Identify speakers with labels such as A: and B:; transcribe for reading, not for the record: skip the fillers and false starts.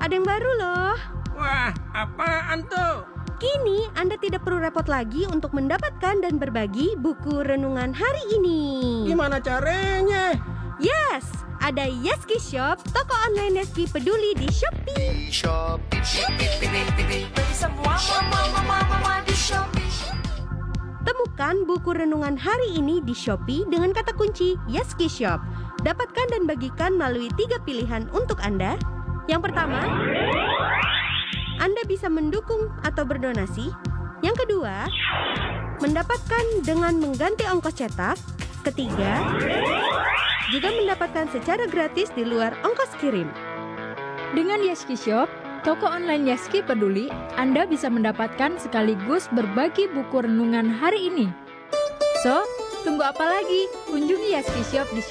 A: ada yang baru loh.
B: Wah, apaan tuh?
A: Kini Anda tidak perlu repot lagi untuk mendapatkan dan berbagi buku renungan hari ini.
B: Gimana caranya?
A: Yes, ada Yeski Shop, toko online Yeski peduli di Shopee.
C: Bagi semua mama di Shopee.
A: Temukan buku renungan hari ini di Shopee dengan kata kunci Yeski Shop. Dapatkan dan bagikan melalui 3 pilihan untuk Anda. Yang pertama, Anda bisa mendukung atau berdonasi. Yang kedua, mendapatkan dengan mengganti ongkos cetak. Ketiga, juga mendapatkan secara gratis di luar ongkos kirim.
D: Dengan Yeski Shop, toko online Yeski peduli, Anda bisa mendapatkan sekaligus berbagi buku renungan hari ini. So, tunggu apa lagi? Kunjungi Yeski Shop di